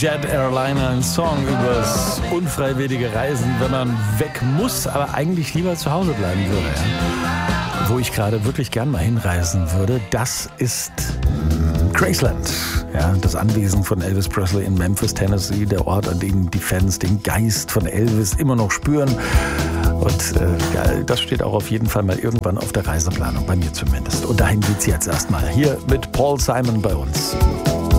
Jet Airliner, ein Song übers unfreiwillige Reisen, wenn man weg muss, aber eigentlich lieber zu Hause bleiben würde. Ja? Wo ich gerade wirklich gern mal hinreisen würde, das ist Graceland. Ja, das Anwesen von Elvis Presley in Memphis, Tennessee, der Ort, an dem die Fans den Geist von Elvis immer noch spüren. Und das steht auch auf jeden Fall mal irgendwann auf der Reiseplanung, bei mir zumindest. Und dahin geht's jetzt erstmal hier mit Paul Simon bei uns.